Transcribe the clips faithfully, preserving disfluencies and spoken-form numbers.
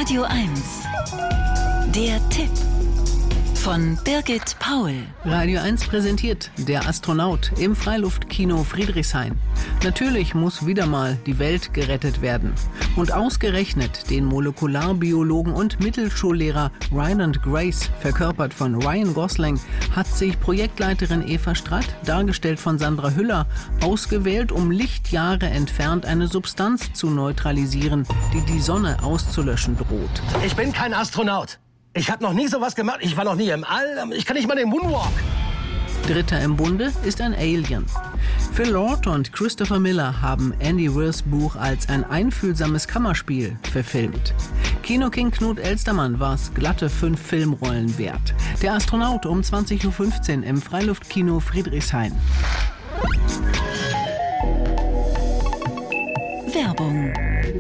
Radio eins. Der Tipp von Birgit Paul. Radio eins präsentiert Der Astronaut im Freiluftkino Friedrichshain. Natürlich muss wieder mal die Welt gerettet werden. Und ausgerechnet den Molekularbiologen und Mittelschullehrer Ryland Grace, verkörpert von Ryan Gosling, hat sich Projektleiterin Eva Stratt, dargestellt von Sandra Hüller, ausgewählt, um Lichtjahre entfernt eine Substanz zu neutralisieren, die die Sonne auszulöschen droht. Ich bin kein Astronaut. Ich habe noch nie sowas gemacht. Ich war noch nie im All. Ich kann nicht mal den Moonwalk. Dritter im Bunde ist ein Alien. Phil Lord und Christopher Miller haben Andy Weirs Buch als ein einfühlsames Kammerspiel verfilmt. Kinoking Knut Elstermann war's glatte fünf Filmrollen wert. Der Astronaut um zwanzig Uhr fünfzehn im Freiluftkino Friedrichshain. Werbung.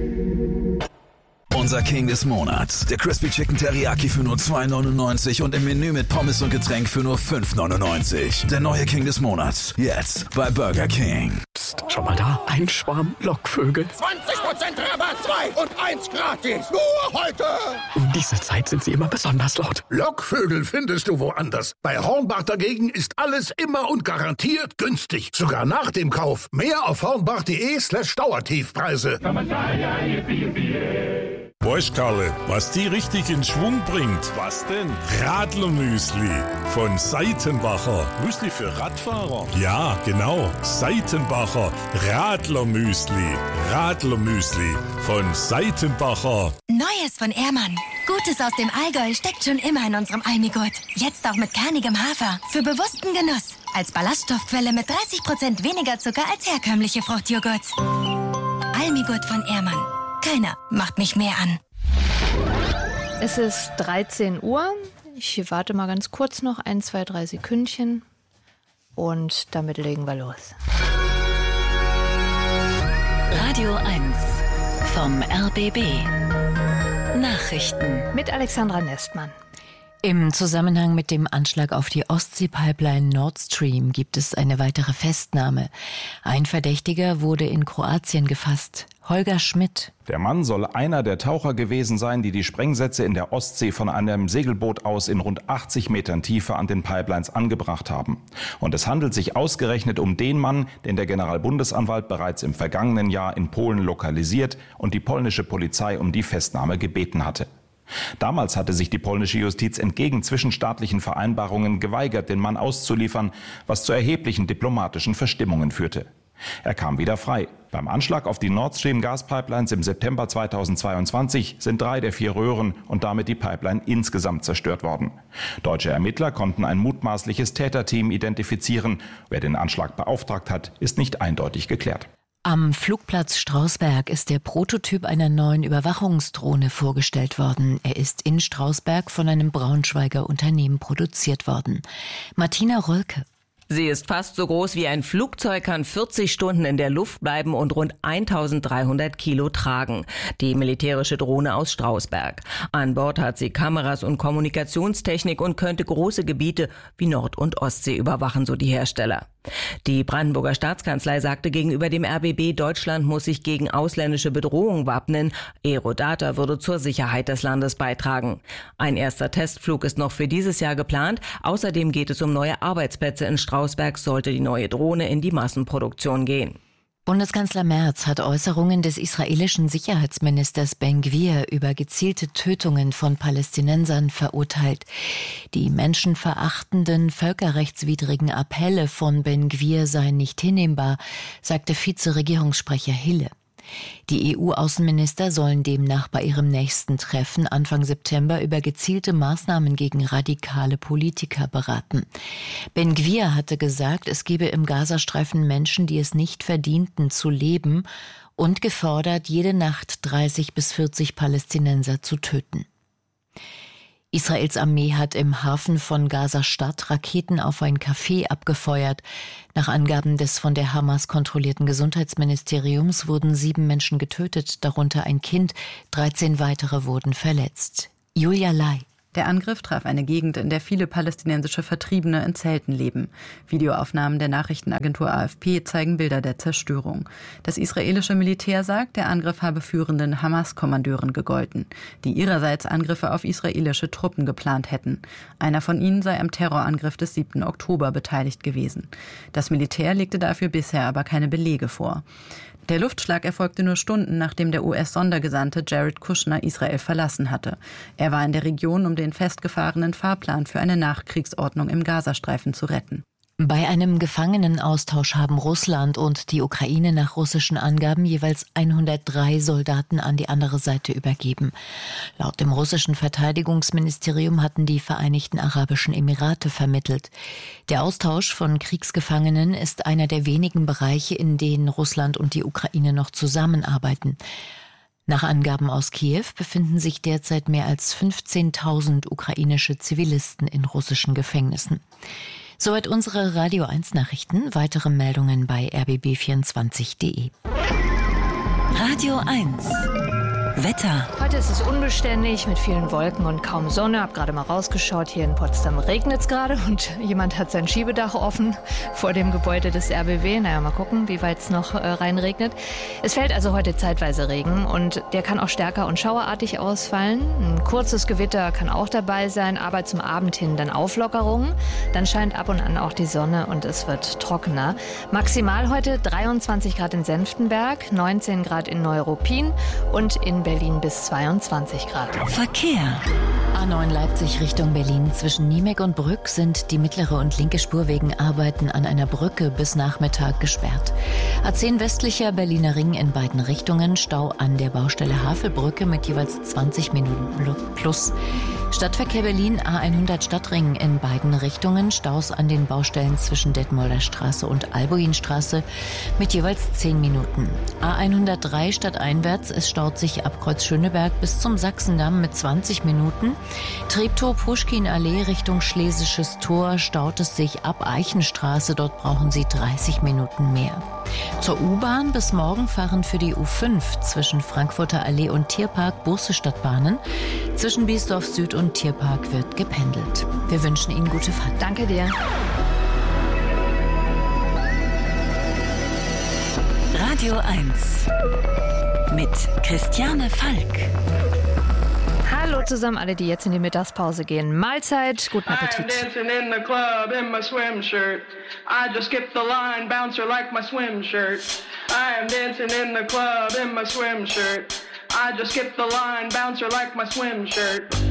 Unser King des Monats. Der Crispy Chicken Teriyaki für nur zwei neunundneunzig und im Menü mit Pommes und Getränk für nur fünf neunundneunzig. Der neue King des Monats. Jetzt bei Burger King. Psst, schau mal da. Ein Schwarm Lockvögel. zwanzig Prozent Rabatt, zwei und eins gratis. Nur heute. Um diese Zeit sind sie immer besonders laut. Lockvögel findest du woanders. Bei Hornbach dagegen ist alles immer und garantiert günstig. Sogar nach dem Kauf. Mehr auf hornbach.de slash Dauertiefpreise. Weißt Karle, was die richtig in Schwung bringt? Was denn? Radlermüsli von Seitenbacher. Müsli für Radfahrer? Ja, genau. Seitenbacher Radlermüsli. Radlermüsli von Seitenbacher. Neues von Ehrmann. Gutes aus dem Allgäu steckt schon immer in unserem Almigurt. Jetzt auch mit kernigem Hafer. Für bewussten Genuss. Als Ballaststoffquelle mit dreißig Prozent weniger Zucker als herkömmliche Fruchtjoghurts. Almigurt von Ehrmann. Keiner macht mich mehr an. Es ist dreizehn Uhr. Ich warte mal ganz kurz noch, ein, zwei, drei Sekündchen. Und damit legen wir los. Radio eins vom R B B. Nachrichten. Mit Alexandra Nestmann. Im Zusammenhang mit dem Anschlag auf die Ostsee-Pipeline Nord Stream gibt es eine weitere Festnahme. Ein Verdächtiger wurde in Kroatien gefasst. Holger Schmidt. Der Mann soll einer der Taucher gewesen sein, die die Sprengsätze in der Ostsee von einem Segelboot aus in rund achtzig Metern Tiefe an den Pipelines angebracht haben. Und es handelt sich ausgerechnet um den Mann, den der Generalbundesanwalt bereits im vergangenen Jahr in Polen lokalisiert und die polnische Polizei um die Festnahme gebeten hatte. Damals hatte sich die polnische Justiz entgegen zwischenstaatlichen Vereinbarungen geweigert, den Mann auszuliefern, was zu erheblichen diplomatischen Verstimmungen führte. Er kam wieder frei. Beim Anschlag auf die Nord Stream Gaspipelines im September zweitausendzweiundzwanzig sind drei der vier Röhren und damit die Pipeline insgesamt zerstört worden. Deutsche Ermittler konnten ein mutmaßliches Täterteam identifizieren. Wer den Anschlag beauftragt hat, ist nicht eindeutig geklärt. Am Flugplatz Strausberg ist der Prototyp einer neuen Überwachungsdrohne vorgestellt worden. Er ist in Strausberg von einem Braunschweiger Unternehmen produziert worden. Martina Rolke. Sie ist fast so groß wie ein Flugzeug, kann vierzig Stunden in der Luft bleiben und rund eintausenddreihundert Kilo tragen. Die militärische Drohne aus Strausberg. An Bord hat sie Kameras und Kommunikationstechnik und könnte große Gebiete wie Nord- und Ostsee überwachen, so die Hersteller. Die Brandenburger Staatskanzlei sagte gegenüber dem R B B, Deutschland muss sich gegen ausländische Bedrohung wappnen. Aerodata würde zur Sicherheit des Landes beitragen. Ein erster Testflug ist noch für dieses Jahr geplant. Außerdem geht es um neue Arbeitsplätze in Strausberg, sollte die neue Drohne in die Massenproduktion gehen. Bundeskanzler Merz hat Äußerungen des israelischen Sicherheitsministers Ben-Gvir über gezielte Tötungen von Palästinensern verurteilt. Die menschenverachtenden, völkerrechtswidrigen Appelle von Ben-Gvir seien nicht hinnehmbar, sagte Vizeregierungssprecher Hille. Die E U-Außenminister sollen demnach bei ihrem nächsten Treffen Anfang September über gezielte Maßnahmen gegen radikale Politiker beraten. Ben-Gvir hatte gesagt, es gebe im Gazastreifen Menschen, die es nicht verdienten, zu leben, und gefordert, jede Nacht dreißig bis vierzig Palästinenser zu töten. Israels Armee hat im Hafen von Gaza-Stadt Raketen auf ein Café abgefeuert. Nach Angaben des von der Hamas kontrollierten Gesundheitsministeriums wurden sieben Menschen getötet, darunter ein Kind. dreizehn weitere wurden verletzt. Julia Lai. Der Angriff traf eine Gegend, in der viele palästinensische Vertriebene in Zelten leben. Videoaufnahmen der Nachrichtenagentur A F P zeigen Bilder der Zerstörung. Das israelische Militär sagt, der Angriff habe führenden Hamas-Kommandeuren gegolten, die ihrerseits Angriffe auf israelische Truppen geplant hätten. Einer von ihnen sei am Terrorangriff des siebten Oktober beteiligt gewesen. Das Militär legte dafür bisher aber keine Belege vor. Der Luftschlag erfolgte nur Stunden, nachdem der U S-Sondergesandte Jared Kushner Israel verlassen hatte. Er war in der Region, um den festgefahrenen Fahrplan für eine Nachkriegsordnung im Gazastreifen zu retten. Bei einem Gefangenenaustausch haben Russland und die Ukraine nach russischen Angaben jeweils hundertdrei Soldaten an die andere Seite übergeben. Laut dem russischen Verteidigungsministerium hatten die Vereinigten Arabischen Emirate vermittelt. Der Austausch von Kriegsgefangenen ist einer der wenigen Bereiche, in denen Russland und die Ukraine noch zusammenarbeiten. Nach Angaben aus Kiew befinden sich derzeit mehr als fünfzehntausend ukrainische Zivilisten in russischen Gefängnissen. Soweit unsere Radio eins Nachrichten. Weitere Meldungen bei r b b vierundzwanzig punkt de. Radio eins. Wetter. Heute ist es unbeständig mit vielen Wolken und kaum Sonne. Hab gerade mal rausgeschaut. Hier in Potsdam regnet es gerade und jemand hat sein Schiebedach offen vor dem Gebäude des R B W. Naja, mal gucken, wie weit es noch äh, reinregnet. Es fällt also heute zeitweise Regen und der kann auch stärker und schauerartig ausfallen. Ein kurzes Gewitter kann auch dabei sein, aber zum Abend hin dann Auflockerungen. Dann scheint ab und an auch die Sonne und es wird trockener. Maximal heute dreiundzwanzig Grad in Senftenberg, neunzehn Grad in Neuruppin und in Berlin bis zweiundzwanzig Grad. Verkehr. A neun Leipzig Richtung Berlin. Zwischen Niemeck und Brück sind die mittlere und linke Spur wegen Arbeiten an einer Brücke bis Nachmittag gesperrt. A zehn westlicher Berliner Ring in beiden Richtungen. Stau an der Baustelle Havelbrücke mit jeweils zwanzig Minuten plus. Stadtverkehr Berlin A hundert Stadtring in beiden Richtungen. Staus an den Baustellen zwischen Detmolder Straße und Albuinstraße mit jeweils zehn Minuten. A hundertdrei stadteinwärts. Es staut sich ab Kreuz Schöneberg bis zum Sachsendamm mit zwanzig Minuten. Treptow-Puschkin-Allee Richtung Schlesisches Tor staut es sich ab Eichenstraße. Dort brauchen Sie dreißig Minuten mehr. Zur U-Bahn bis morgen fahren für die U fünf zwischen Frankfurter Allee und Tierpark Busse statt Bahnen. Zwischen Biesdorf Süd und Tierpark wird gependelt. Wir wünschen Ihnen gute Fahrt. Danke dir. Radio eins mit Christiane Falk. Hallo zusammen, alle, die jetzt in die Mittagspause gehen. Mahlzeit, guten Appetit. I'm dancing in the club in my swim shirt. I just skipped the line, bouncer like my swim shirt. I am dancing in the club in my swim shirt. I just skipped the line, bouncer like my swim shirt.